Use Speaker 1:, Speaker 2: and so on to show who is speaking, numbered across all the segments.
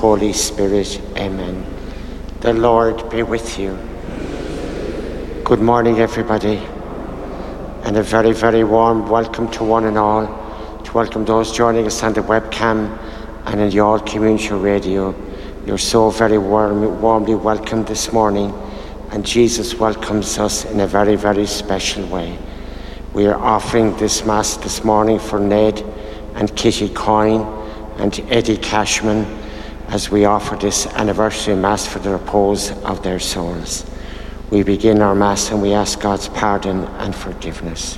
Speaker 1: Holy Spirit. Amen. The Lord be with you. Good morning, everybody, and a very, very warm welcome to one and all, to welcome those joining us on the webcam and in the All Community Radio. You're so very warmly welcome this morning, and Jesus welcomes us in a very, very special way. We are offering this Mass this morning for Ned and Kitty Coyne and Eddie Cashman as we offer this anniversary Mass for the repose of their souls. We begin our Mass and we ask God's pardon and forgiveness.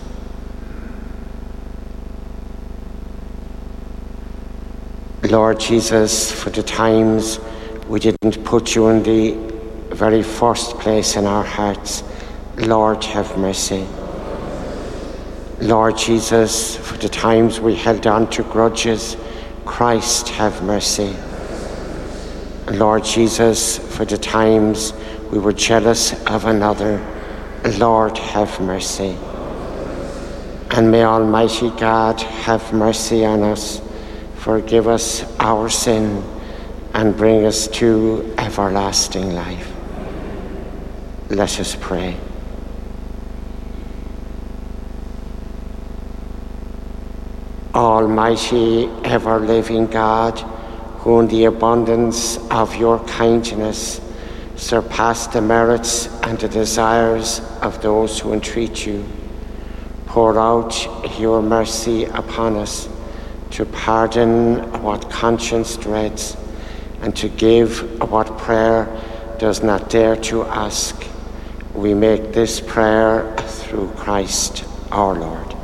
Speaker 1: Lord Jesus, for the times we didn't put you in the very first place in our hearts, Lord, have mercy. Lord Jesus, for the times we held on to grudges, Christ, have mercy. Lord Jesus, for the times we were jealous of another, Lord, have mercy. And may Almighty God have mercy on us, forgive us our sin, and bring us to everlasting life. Let us pray. Almighty, ever-living God, who in the abundance of your kindness surpass the merits and the desires of those who entreat you, pour out your mercy upon us to pardon what conscience dreads and to give what prayer does not dare to ask. We make this prayer through Christ our Lord.